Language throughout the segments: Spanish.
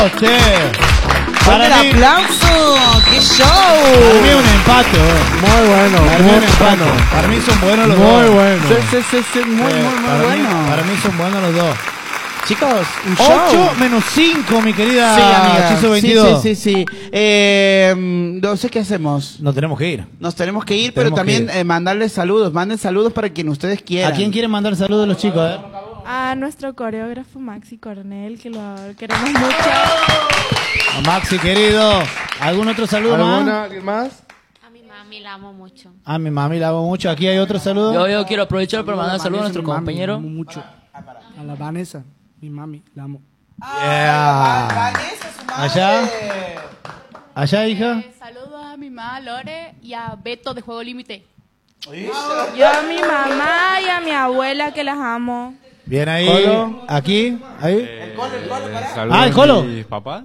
2, che. Para el aplauso, qué show. Para mí es un empate. Muy bueno. Para mí es un empate. Para mí son buenos los dos. Muy bueno. Sí, muy bueno. Para mí son buenos los dos. Chicos, un show. 8 menos 5, mi querida Sí, amiga. Hechizo 22. Sí. No sé qué hacemos. Nos tenemos que ir. Nos tenemos que ir, pero también mandarles saludos. Manden saludos para quien ustedes quieran. ¿A quién quieren mandar saludos los chicos? A nuestro coreógrafo Maxi Cornell, que lo queremos mucho. A Maxi, querido. ¿Algún otro saludo más? A mi mami la amo mucho. A mi mami la amo mucho. ¿Aquí hay otro saludo? Yo quiero aprovechar para mandar saludos a nuestro compañero. La amo mucho. A la Vanessa, mi mami, la amo. Vanessa, su madre. Allá, hija. Saludos a mi mamá Lore y a Beto de Juego Límite. Yo a mi mamá y a mi abuela, que las amo. Bien ahí. Colo. Aquí. Ahí. El colo, Ah, el Colo. Mi papá.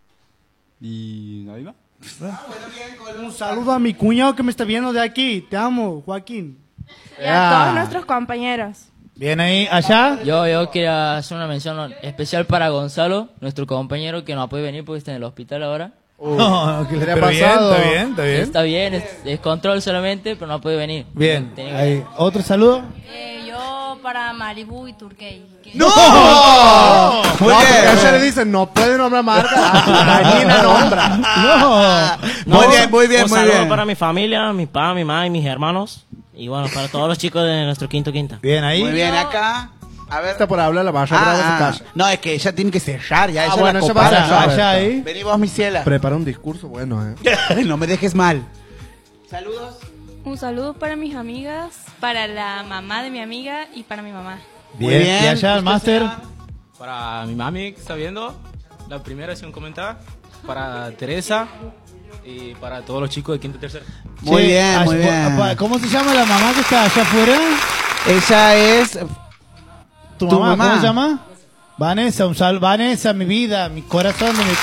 Y nadie más. Un saludo a mi cuñado que me está viendo de aquí. Te amo, Joaquín. Y a todos nuestros compañeros. Bien ahí. Allá. Yo quería hacer una mención especial para Gonzalo, nuestro compañero que no puede venir porque está en el hospital ahora. No, ¿qué le ha Pero pasado? Está bien, es control solamente, pero no puede venir. Bien. Tiene que- Ahí. ¿Otro saludo? Yo para Malibu y Turkey. ¡No! Muy No, bien. porque a ella le dicen, no puede nombrar marca. Aquí la nombra. No. Muy bien. Un saludo para mi familia, mi papá, mi mamá y mis hermanos. Y bueno, para todos los chicos de nuestro quinta. Bien ahí. Muy bien, acá. A ver. Está por hablar la mayor brava se calla. No, es que ella tiene que cerrar ya. Ella bueno, la ella va a copada. cerrar. Allá ahí. Vení vos, mi ciela. Prepara un discurso bueno, No me dejes mal. Saludos. Un saludo para mis amigas, para la mamá de mi amiga y para mi mamá. Muy Bien. bien. Y allá el máster. Para mi mami que está viendo, la primera es un comentario. Para Teresa y para todos los chicos de quinto y tercero. Muy Che, bien, muy bien. ¿Cómo se llama la mamá que está allá afuera? Ella es ¿Tu ¿Tu mamá? mamá? ¿Cómo se llama? Vanessa, Vanessa, mi vida, mi corazón, mi